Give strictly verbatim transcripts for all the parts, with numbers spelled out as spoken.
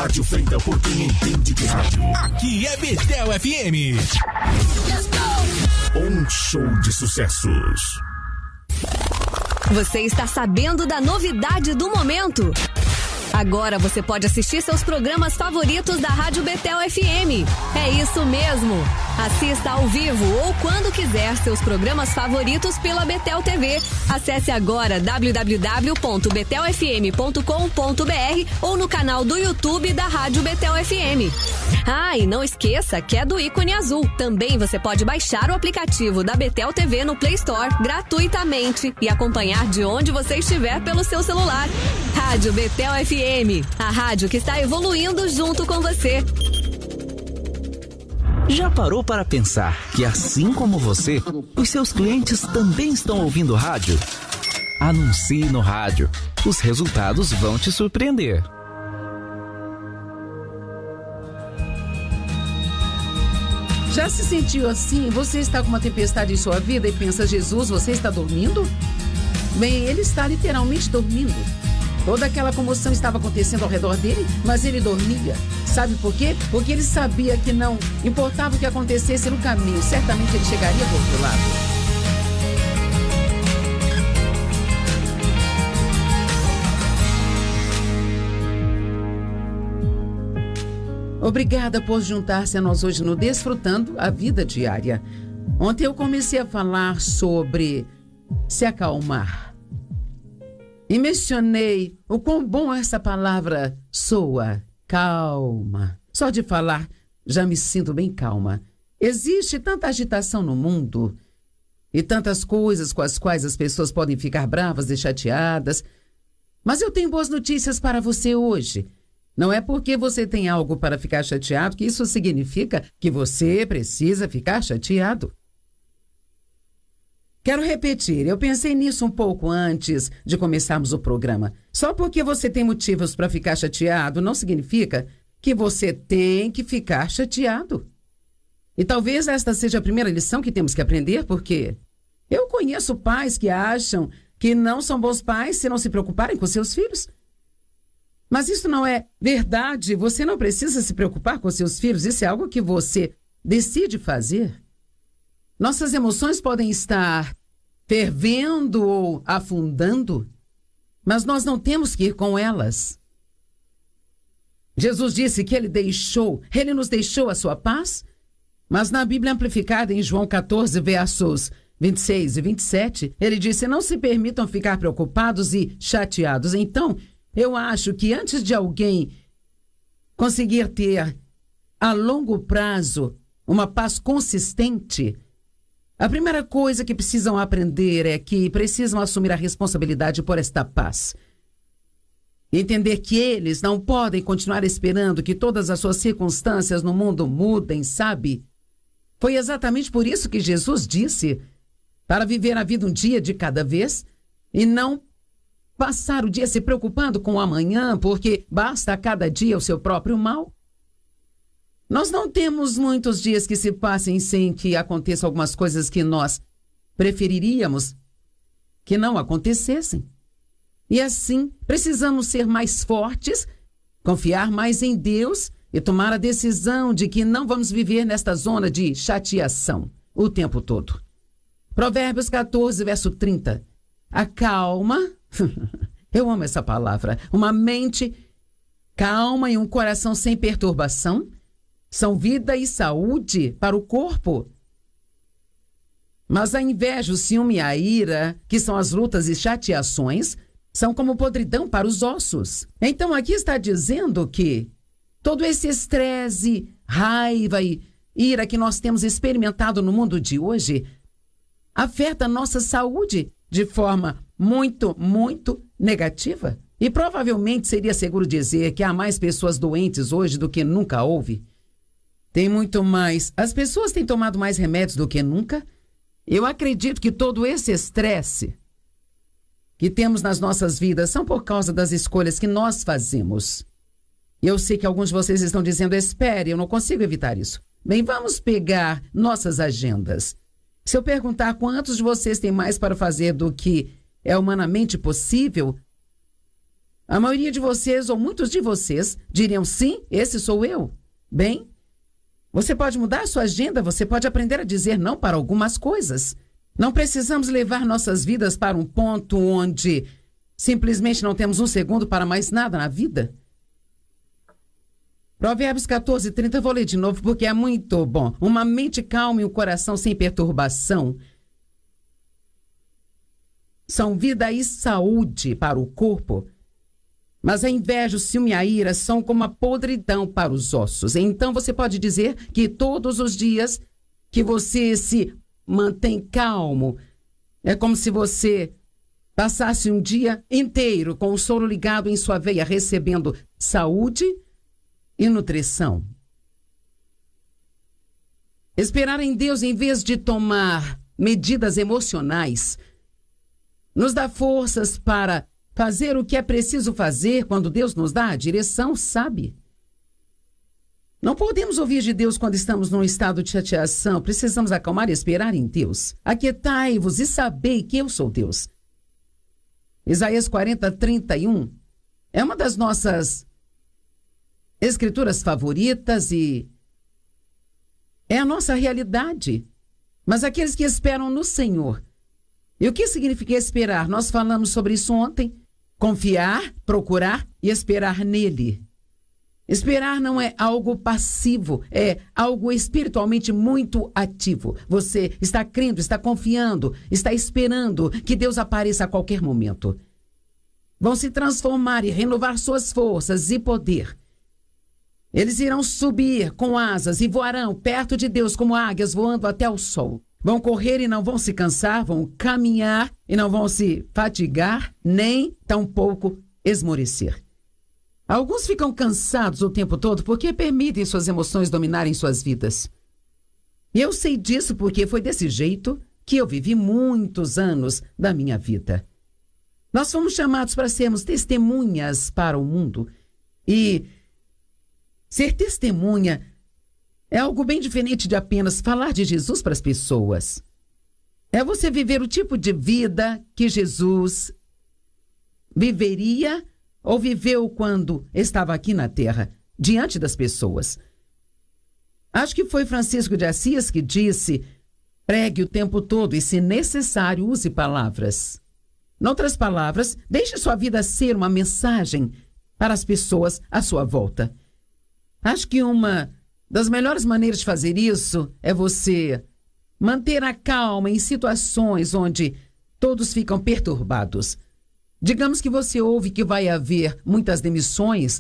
rádio feita por quem entende de rádio. Aqui é Betel F M. Um show de sucessos. Você está sabendo da novidade do momento? Agora você pode assistir seus programas favoritos da Rádio Betel F M. É isso mesmo. Assista ao vivo ou quando quiser seus programas favoritos pela Betel T V. Acesse agora w w w ponto betel f m ponto com ponto b r ou no canal do YouTube da Rádio Betel F M. Ah, e não esqueça que é do ícone azul. Também você pode baixar o aplicativo da Betel T V no Play Store gratuitamente e acompanhar de onde você estiver pelo seu celular. Rádio Betel F M, a rádio que está evoluindo junto com você. Já parou para pensar que, assim como você, os seus clientes também estão ouvindo rádio? Anuncie no rádio. Os resultados vão te surpreender. Já se sentiu assim? Você está com uma tempestade em sua vida e pensa, Jesus, você está dormindo? Bem, ele está literalmente dormindo. Toda aquela comoção estava acontecendo ao redor dele, mas ele dormia. Sabe por quê? Porque ele sabia que não importava o que acontecesse no caminho, certamente ele chegaria do outro lado. Obrigada por juntar-se a nós hoje no Desfrutando a Vida Diária. Ontem eu comecei a falar sobre se acalmar. E mencionei o quão bom essa palavra soa, calma. Só de falar, já me sinto bem calma. Existe tanta agitação no mundo e tantas coisas com as quais as pessoas podem ficar bravas e chateadas. Mas eu tenho boas notícias para você hoje. Não é porque você tem algo para ficar chateado que isso significa que você precisa ficar chateado. Quero repetir, eu pensei nisso um pouco antes de começarmos o programa. Só porque você tem motivos para ficar chateado não significa que você tem que ficar chateado. E talvez esta seja a primeira lição que temos que aprender, porque eu conheço pais que acham que não são bons pais se não se preocuparem com seus filhos. Mas isso não é verdade. Você não precisa se preocupar com seus filhos. Isso é algo que você decide fazer. Nossas emoções podem estar fervendo ou afundando, mas nós não temos que ir com elas. Jesus disse que ele deixou, ele nos deixou a sua paz, mas na Bíblia amplificada em João catorze, versos vinte e seis e vinte e sete, ele disse, não se permitam ficar preocupados e chateados. Então, eu acho que antes de alguém conseguir ter a longo prazo uma paz consistente, a primeira coisa que precisam aprender é que precisam assumir a responsabilidade por esta paz. Entender que eles não podem continuar esperando que todas as suas circunstâncias no mundo mudem, sabe? Foi exatamente por isso que Jesus disse para viver a vida um dia de cada vez e não passar o dia se preocupando com o amanhã, porque basta a cada dia o seu próprio mal. Nós não temos muitos dias que se passem sem que aconteçam algumas coisas que nós preferiríamos que não acontecessem. E assim, precisamos ser mais fortes, confiar mais em Deus e tomar a decisão de que não vamos viver nesta zona de chateação o tempo todo. Provérbios catorze, verso trinta. A calma, eu amo essa palavra, uma mente calma e um coração sem perturbação são vida e saúde para o corpo. Mas a inveja, o ciúme e a ira, que são as lutas e chateações, são como podridão para os ossos. Então aqui está dizendo que todo esse estresse, raiva e ira que nós temos experimentado no mundo de hoje afeta a nossa saúde de forma muito, muito negativa. E provavelmente seria seguro dizer que há mais pessoas doentes hoje do que nunca houve. Tem muito mais. As pessoas têm tomado mais remédios do que nunca. Eu acredito que todo esse estresse que temos nas nossas vidas são por causa das escolhas que nós fazemos. Eu sei que alguns de vocês estão dizendo, espere, eu não consigo evitar isso. Bem, vamos pegar nossas agendas. Se eu perguntar quantos de vocês têm mais para fazer do que é humanamente possível, A maioria de vocês, ou muitos de vocês, diriam sim, esse sou eu. Bem, você pode mudar a sua agenda, você pode aprender a dizer não para algumas coisas. Não precisamos levar nossas vidas para um ponto onde simplesmente não temos um segundo para mais nada na vida. Provérbios catorze, trinta, vou ler de novo porque é muito bom. Uma mente calma e um coração sem perturbação são vida e saúde para o corpo, mas a inveja, o ciúme e a ira são como a podridão para os ossos. Então você pode dizer que todos os dias que você se mantém calmo, é como se você passasse um dia inteiro com o soro ligado em sua veia, recebendo saúde e nutrição. Esperar em Deus em vez de tomar medidas emocionais nos dá forças para fazer o que é preciso fazer quando Deus nos dá a direção, sabe? Não podemos ouvir de Deus quando estamos num estado de chateação. Precisamos acalmar e esperar em Deus. Aquietai-vos e sabei que eu sou Deus. Isaías quarenta, trinta e um é uma das nossas escrituras favoritas e é a nossa realidade. Mas aqueles que esperam no Senhor. E o que significa esperar? Nós falamos sobre isso ontem. Confiar, procurar e esperar nele. Esperar não é algo passivo, é algo espiritualmente muito ativo. Você está crendo, está confiando, está esperando que Deus apareça a qualquer momento. Vão se transformar e renovar suas forças e poder. Eles irão subir com asas e voarão perto de Deus como águias voando até o sol. Vão correr e não vão se cansar, vão caminhar e não vão se fatigar, nem tampouco esmorecer. Alguns ficam cansados o tempo todo porque permitem suas emoções dominarem suas vidas. E eu sei disso porque foi desse jeito que eu vivi muitos anos da minha vida. Nós fomos chamados para sermos testemunhas para o mundo. E ser testemunha é algo bem diferente de apenas falar de Jesus para as pessoas. É você viver o tipo de vida que Jesus viveria ou viveu quando estava aqui na Terra, diante das pessoas. Acho que foi Francisco de Assis que disse: pregue o tempo todo e, se necessário, use palavras. Em outras palavras, deixe sua vida ser uma mensagem para as pessoas à sua volta. Acho que uma das melhores maneiras de fazer isso é você manter a calma em situações onde todos ficam perturbados. Digamos que você ouve que vai haver muitas demissões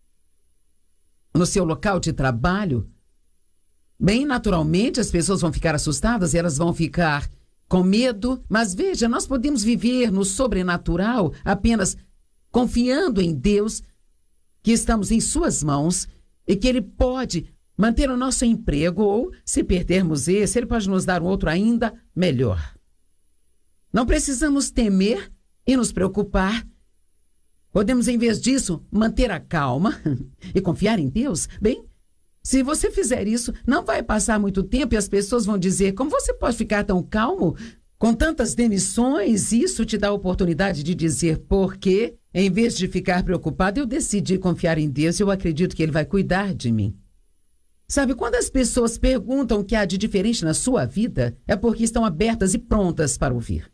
no seu local de trabalho. Bem, naturalmente, as pessoas vão ficar assustadas e elas vão ficar com medo. Mas veja, nós podemos viver no sobrenatural apenas confiando em Deus, que estamos em suas mãos e que Ele pode manter o nosso emprego ou, se perdermos esse, Ele pode nos dar um outro ainda melhor. Não precisamos temer e nos preocupar. Podemos, em vez disso, manter a calma e confiar em Deus. Bem, se você fizer isso, não vai passar muito tempo e as pessoas vão dizer: como você pode ficar tão calmo com tantas demissões? Isso te dá a oportunidade de dizer: porque, em vez de ficar preocupado, eu decidi confiar em Deus e eu acredito que Ele vai cuidar de mim. Sabe, quando as pessoas perguntam o que há de diferente na sua vida, é porque estão abertas e prontas para ouvir.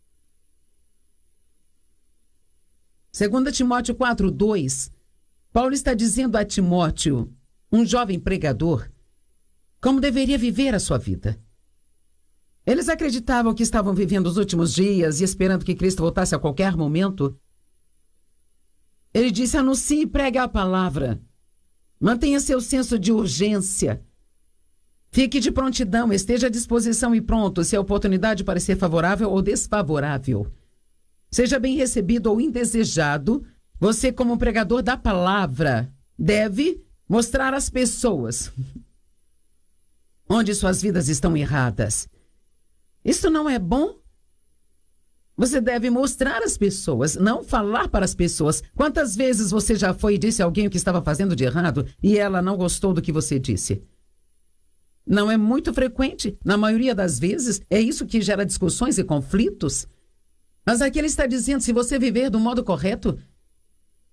Segundo Timóteo quatro, dois, Paulo está dizendo a Timóteo, um jovem pregador, como deveria viver a sua vida. Eles acreditavam que estavam vivendo os últimos dias e esperando que Cristo voltasse a qualquer momento. Ele disse: anuncie e pregue a palavra. Mantenha seu senso de urgência. Fique de prontidão, esteja à disposição e pronto, se a oportunidade parecer favorável ou desfavorável. Seja bem recebido ou indesejado, você, como pregador da palavra, deve mostrar às pessoas onde suas vidas estão erradas. Isso não é bom? Você deve mostrar às pessoas, não falar para as pessoas. Quantas vezes você já foi e disse a alguém o que estava fazendo de errado e ela não gostou do que você disse? Não é muito frequente. Na maioria das vezes, é isso que gera discussões e conflitos. Mas aqui ele está dizendo: se você viver do modo correto,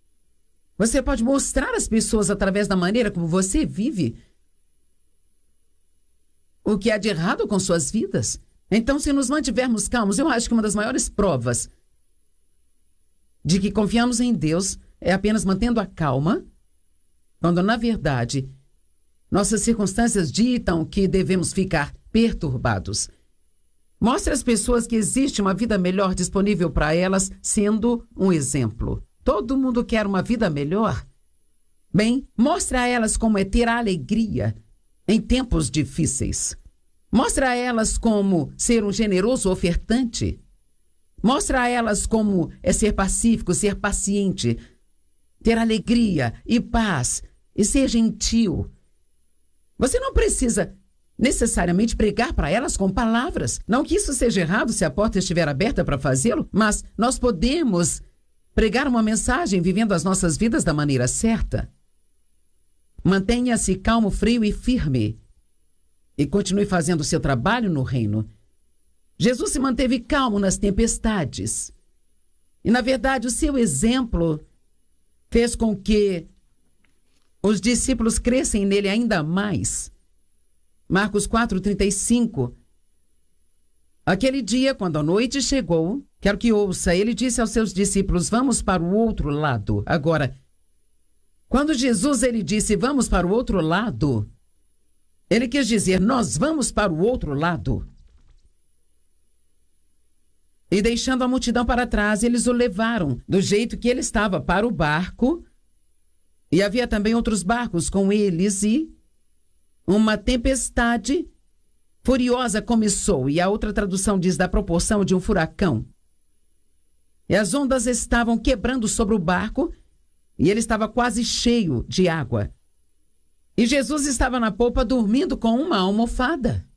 Você pode mostrar às pessoas, através da maneira como você vive, o que há de errado com suas vidas. Então, se nos mantivermos calmos, eu acho que uma das maiores provas de que confiamos em Deus é apenas mantendo a calma, quando, na verdade, nossas circunstâncias ditam que devemos ficar perturbados. Mostre às pessoas que existe uma vida melhor disponível para elas, sendo um exemplo. Todo mundo quer uma vida melhor. Bem, mostre a elas como é ter a alegria em tempos difíceis. Mostre a elas como ser um generoso ofertante. Mostre a elas como é ser pacífico, ser paciente, ter alegria e paz e ser gentil. Você não precisa necessariamente pregar para elas com palavras. Não que isso seja errado se a porta estiver aberta para fazê-lo, mas nós podemos pregar uma mensagem vivendo as nossas vidas da maneira certa. Mantenha-se calmo, frio e firme e continue fazendo o seu trabalho no reino. Jesus se manteve calmo nas tempestades. E, na verdade, o seu exemplo fez com que os discípulos crescem nele ainda mais. Marcos quatro, trinta e cinco. Aquele dia, quando a noite chegou, quero que ouça, ele disse aos seus discípulos, vamos para o outro lado. Agora, quando Jesus ele disse, vamos para o outro lado, ele quis dizer, nós vamos para o outro lado. E deixando a multidão para trás, eles o levaram do jeito que ele estava para o barco. E havia também outros barcos com eles e uma tempestade furiosa começou. E a outra tradução diz da proporção de um furacão. E as ondas estavam quebrando sobre o barco e ele estava quase cheio de água. E Jesus estava na popa dormindo com uma almofada.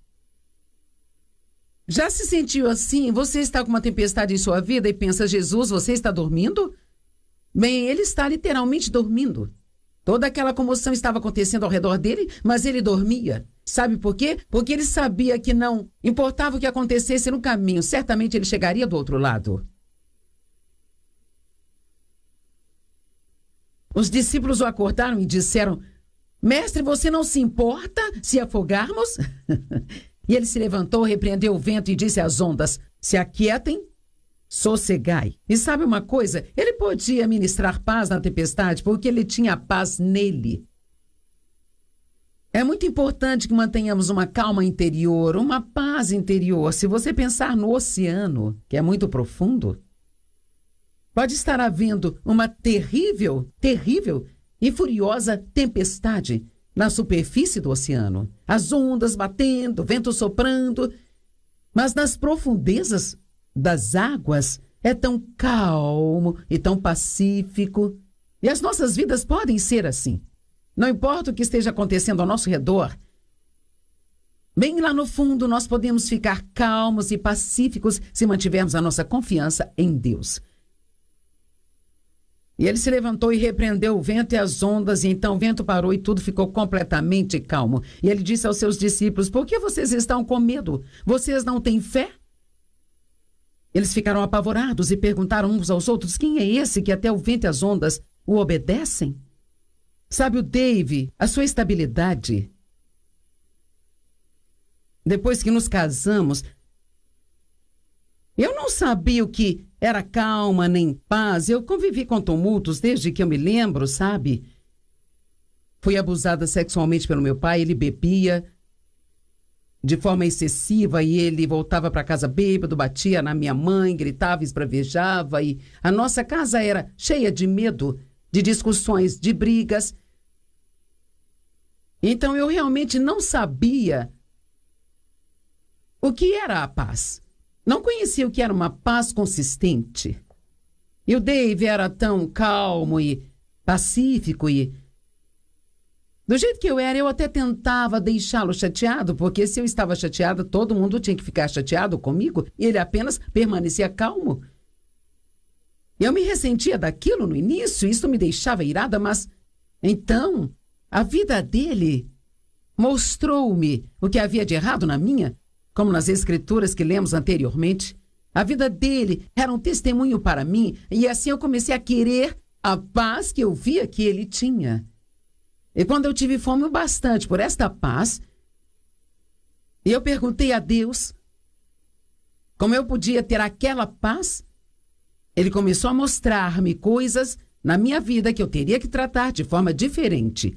Já se sentiu assim? Você está com uma tempestade em sua vida e pensa, Jesus, você está dormindo? Bem, ele está literalmente dormindo. Toda aquela comoção estava acontecendo ao redor dele, mas ele dormia. Sabe por quê? Porque ele sabia que não importava o que acontecesse no caminho, certamente ele chegaria do outro lado. Os discípulos o acordaram e disseram, mestre, você não se importa se afogarmos? E ele se levantou, repreendeu o vento e disse às ondas, se aquietem, sossegai. E sabe uma coisa? Ele podia ministrar paz na tempestade porque ele tinha paz nele. É muito importante que mantenhamos uma calma interior, uma paz interior. Se você pensar no oceano, que é muito profundo, pode estar havendo uma terrível, terrível e furiosa tempestade na superfície do oceano. As ondas batendo, vento soprando. Mas nas profundezas das águas é tão calmo e tão pacífico. E as nossas vidas podem ser assim. Não importa o que esteja acontecendo ao nosso redor. Bem lá no fundo, nós podemos ficar calmos e pacíficos se mantivermos a nossa confiança em Deus. E ele se levantou e repreendeu o vento e as ondas, e então o vento parou e tudo ficou completamente calmo. E ele disse aos seus discípulos, por que vocês estão com medo? Vocês não têm fé? Eles ficaram apavorados e perguntaram uns aos outros, quem é esse que até o vento e as ondas o obedecem? Sabe, o Dave, a sua estabilidade, depois que nos casamos, eu não sabia o que era calma nem paz. Eu convivi com tumultos desde que eu me lembro, sabe? Fui abusada sexualmente pelo meu pai, ele bebia de forma excessiva e ele voltava para casa bêbado, batia na minha mãe, gritava, esbravejava e a nossa casa era cheia de medo, de discussões, de brigas. Então eu realmente não sabia o que era a paz. Não conhecia o que era uma paz consistente. E o Dave era tão calmo e pacífico e... do jeito que eu era, eu até tentava deixá-lo chateado, porque se eu estava chateada, todo mundo tinha que ficar chateado comigo e ele apenas permanecia calmo. Eu me ressentia daquilo no início, isso me deixava irada, mas... então, a vida dele mostrou-me o que havia de errado na minha, como nas escrituras que lemos anteriormente. A vida dele era um testemunho para mim, e assim eu comecei a querer a paz que eu via que ele tinha. E quando eu tive fome o bastante por esta paz, eu perguntei a Deus como eu podia ter aquela paz. Ele começou a mostrar-me coisas na minha vida que eu teria que tratar de forma diferente.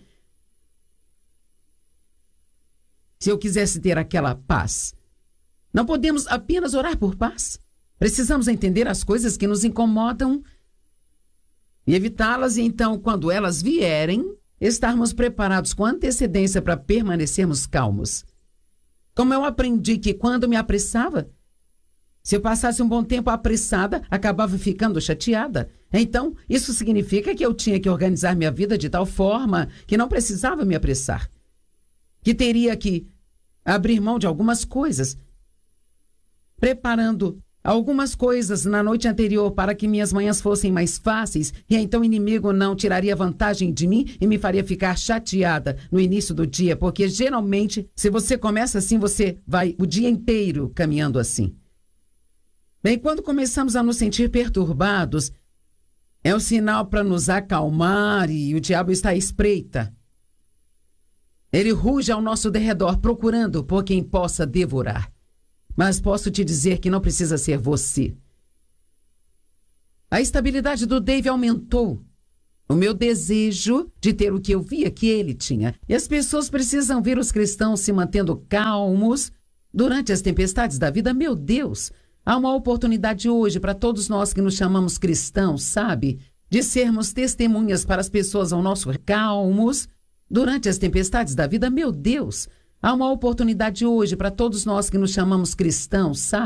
Se eu quisesse ter aquela paz, não podemos apenas orar por paz. Precisamos entender as coisas que nos incomodam e evitá-las, e então, quando elas vierem, estarmos preparados com antecedência para permanecermos calmos. Como eu aprendi que quando me apressava, se eu passasse um bom tempo apressada, acabava ficando chateada. Então, isso significa que eu tinha que organizar minha vida de tal forma que não precisava me apressar. Que teria que abrir mão de algumas coisas, preparando algumas coisas na noite anterior para que minhas manhãs fossem mais fáceis, e então o inimigo não tiraria vantagem de mim e me faria ficar chateada no início do dia, porque geralmente, se você começa assim, você vai o dia inteiro caminhando assim. Bem, quando começamos a nos sentir perturbados, é um sinal para nos acalmar e o diabo está à espreita. Ele ruge ao nosso derredor, procurando por quem possa devorar. Mas posso te dizer que não precisa ser você. A estabilidade do Dave aumentou. O meu desejo de ter o que eu via que ele tinha. E as pessoas precisam ver os cristãos se mantendo calmos durante as tempestades da vida. Meu Deus, há uma oportunidade hoje para todos nós que nos chamamos cristãos, sabe? De sermos testemunhas para as pessoas ao nosso calmos durante as tempestades da vida. Meu Deus, há uma oportunidade hoje para todos nós que nos chamamos cristãos, sabe?